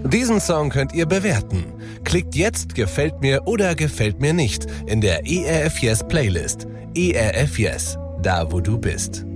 Diesen Song könnt ihr bewerten. Klickt jetzt Gefällt mir oder Gefällt mir nicht in der ERF Yes Playlist. ERF Yes, da wo du bist.